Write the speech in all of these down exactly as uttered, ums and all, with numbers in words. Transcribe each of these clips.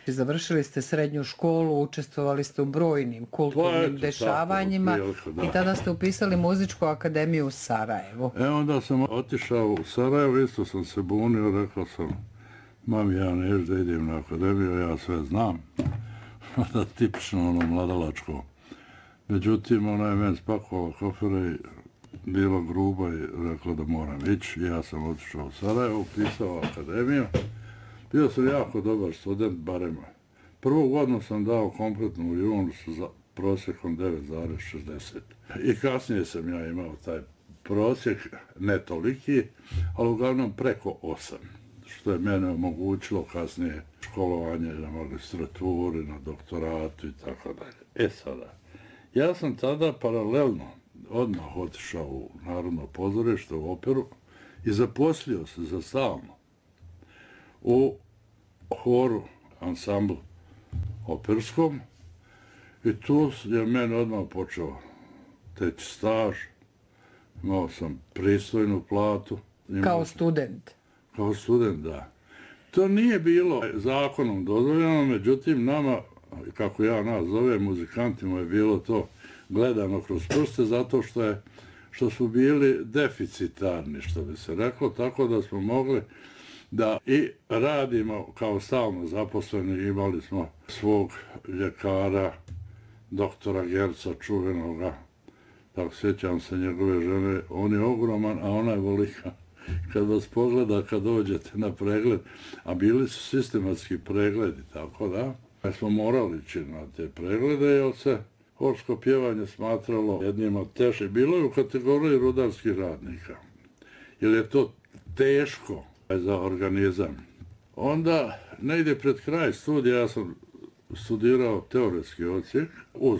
Završili ste srednju školu, učestvovali ste u brojnim kulturnim pa, dešavanjima tako, da. I tada ste upisali muzičku akademiju u Sarajevu. E onda sam otišao u Sarajevo, isto sam se bunio, rekao sam, mami, ja neću da idem na akademiju, ja sve znam. Da, tipično ono mladalačko. Međutim, ona je meni spakovala kofere i bila gruba i rekla da moram ići. Ja sam otišao u Sarajevo, upisao akademiju. Bio sam jako dobar student, barem. Prvu godinu sam dao kompletnu u junu sa prosjekom devet zarez šezdeset. I kasnije sam ja imao taj prosjek, ne toliki, ali uglavnom preko osam. Što je mene omogućilo kasnije školovanje na magistraturi, na doktoratu i tako dalje. E sada, ja sam tada paralelno odmah otišao u Narodno pozorište, u operu i zaposlio se za stalno u horu, ansamblu operskom i tu je meni odmah počeo teći staž, imao sam pristojnu platu. Kao student? Kao student, da. To nije bilo zakonom dozvoljeno, međutim nama, kako ja nas zovem, muzikantima je bilo to gledano kroz prste zato što je što su bili deficitarni, što bi se reklo, tako da smo mogli da i radimo kao stalno zaposleni. Imali smo svog ljekara, doktora Gerca, čuvenoga, tako sjećam se njegove žene, on je ogroman, a ona je velika. Kad vas pogleda, kad dođete na pregled, a bili su sistematski pregledi, tako da, pa smo morali ići na te preglede, jer se horsko pjevanje smatralo jednim od teže. Bilo je u kategoriji rudarskih radnika, jer je to teško za organizam. Onda, negdje pred kraj studija, ja sam studirao teoretski odsjek uz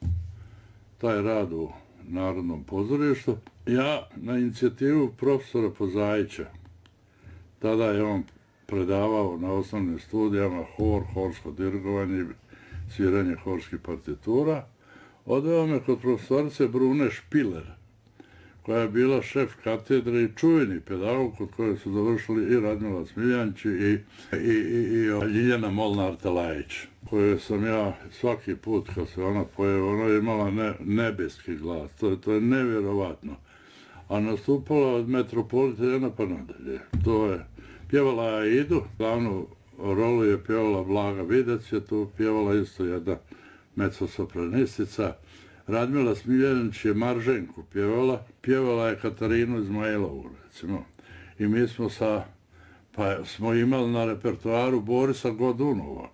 taj rad u Narodnom pozorištu. Ja na inicijativu profesora Pozajića, tada je on predavao na osnovnim studijama hor, horsko dirigovanje i sviranje horskih partitura, odveo me kod profesorice Brune Špiler, koja je bila šef katedre i čuveni pedagog kod koje su završili i Radmila Smiljanči i, i, i, i Ljiljana Molnar-Telajić, koju sam ja svaki put kad se ona pojeva, ona je imala ne, nebeski glas, to, to je nevjerovatno. A nastupala od Metropolitana pa nadalje. To je pjevala Aidu, glavnu rolu je pjevala Blaga Videc, je tu pjevala isto jedna mezzosopranistica. Radmila Smiljanić je Marženku pjevala, pjevala je Katarinu Izmailovu, recimo. I mi smo sa, pa smo imali na repertoaru Borisa Godunova.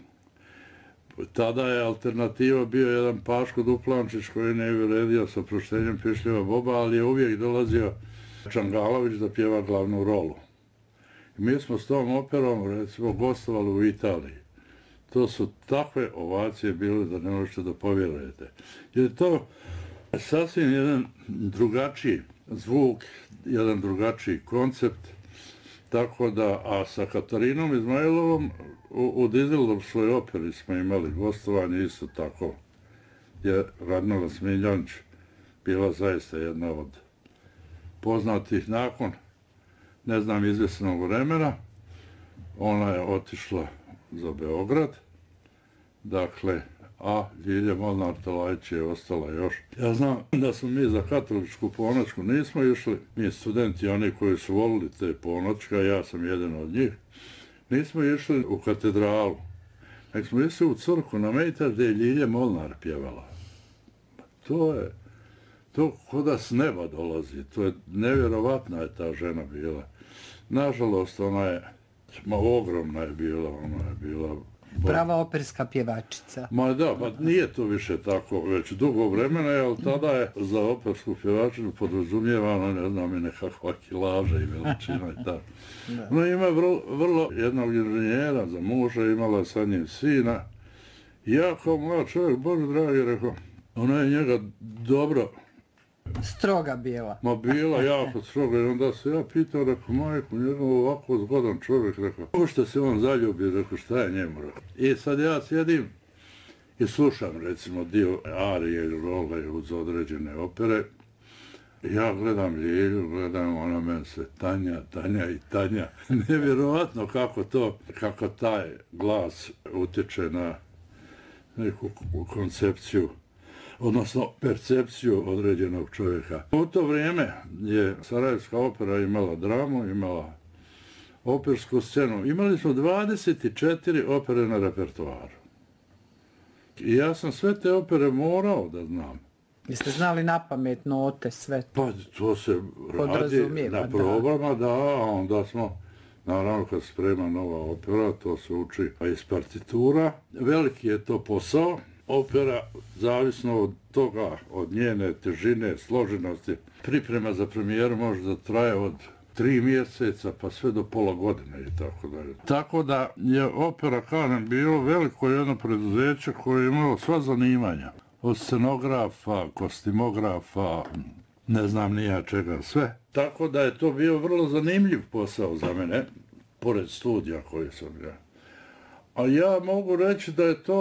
Tada je alternativa bio jedan Paško Duplančić koji ne je uredio sa proštenjem Pišljeva Boba, ali je uvijek dolazio Čangalović da pjeva glavnu rolu. I mi smo s tom operom, recimo, gostovali u Italiji. To su takve ovacije bile da ne možete da povjerujete. Jer je to sasvim jedan drugačiji zvuk, jedan drugačiji koncept, tako da, a sa Katarinom Izmailovom u, u Dizeldorfskoj operi smo imali gostovanje isto tako, je Radmila Smiljanić bila zaista jedna od poznatih nakon, ne znam, izvjesnog vremena. Ona je otišla za Beograd, dakle, a Ljilja Molnar-Telajić je ostala još. Ja znam da smo mi za katoličku ponoćku nismo išli, mi studenti, oni koji su volili te ponoćke, ja sam jedan od njih, nismo išli u katedralu, nek smo išli u crkvu na Mejtar gdje je Ljilja Molnar pjevala. To je, to ko da s neba dolazi, to je nevjerovatna je ta žena bila. Nažalost, ona je, ma ogromna je bila, ona je bila... Prava operska pjevačica. Ma da, pa nije to više tako već dugo vremena, ali tada je za opersku pjevačicu podrazumijevano, ne znam, i nekakva kilaža i veličina i tako. Ona ima vrlo, vrlo jednog inženjera za muža, imala je sa njim sina. Ja kao mlad čovjek, Bože dragi, rekao, ona je njega dobro... Stroga bila. Ma bila jako stroga i onda se ja pitao, rekao, majku, njega ovako zgodan čovjek, rekao, ovo što se on zaljubi, rekao, šta je njemu, rekao. I sad ja sjedim i slušam, recimo, dio arije ili role uz određene opere, Ja gledam Ljilju, gledam, ona meni se Tanja, Tanja i Tanja. Nevjerovatno kako to, kako taj glas utječe na neku koncepciju, odnosno percepciju određenog čovjeka. U to vrijeme je Sarajevska opera imala dramu, imala opersku scenu. Imali smo dvadeset četiri opere na repertoaru. I ja sam sve te opere morao da znam. Jeste znali napamet note, sve to? Pa to se radi na probama, da, a onda smo, naravno kad sprema nova opera, to se uči iz partitura. Veliki je to posao. Opera, zavisno od toga, od njene težine, složenosti, priprema za premijeru može da traje od tri mjeseca pa sve do pola godine i tako dalje. Tako da je opera, kažem, bilo veliko jedno preduzeće koje je imalo sva zanimanja. Od scenografa, kostimografa, ne znam nija čega, sve. Tako da je to bio vrlo zanimljiv posao za mene, pored studija koji sam ja. A ja mogu reći da je to